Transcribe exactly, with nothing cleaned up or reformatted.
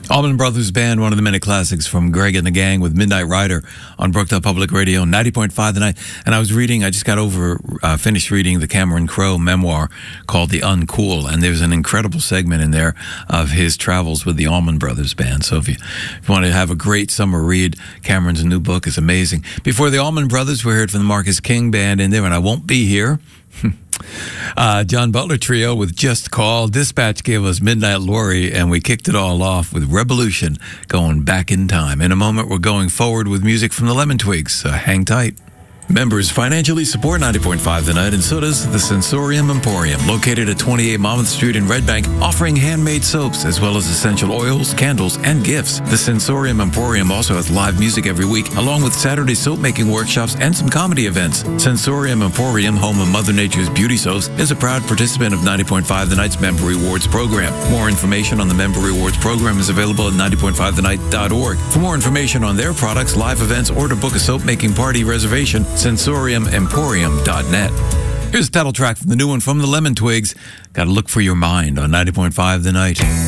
Allman Brothers Band, one of the many classics from Greg and the Gang with Midnight Rider on Brookdale Public Radio, ninety point five The Night. And I was reading, I just got over, uh, finished reading the Cameron Crowe memoir called The Uncool. And there's an incredible segment in there of his travels with the Allman Brothers Band. So if you, if you want to have a great summer read, Cameron's new book is amazing. Before the Allman Brothers, we heard from the Marcus King Band in there, and I Won't Be Here. Uh, John Butler Trio with Just Call. Dispatch gave us Midnight Lori, and we kicked it all off with Revolution, going back in time. In a moment, we're going forward with music from the Lemon Twigs. Uh, hang tight. Members financially support ninety point five The Night, and so does the Sensorium Emporium, located at twenty-eight Monmouth Street in Red Bank, offering handmade soaps as well as essential oils, candles, and gifts. The Sensorium Emporium also has live music every week, along with Saturday soap-making workshops and some comedy events. Sensorium Emporium, home of Mother Nature's Beauty Soaps, is a proud participant of ninety point five The Night's Member Rewards program. More information on the Member Rewards program is available at ninety point five the night dot org. For more information on their products, live events, or to book a soap-making party reservation, sensorium emporium dot net. Here's a title track from the new one from the Lemon Twigs. Gotta Look for Your Mind on ninety point five The Night.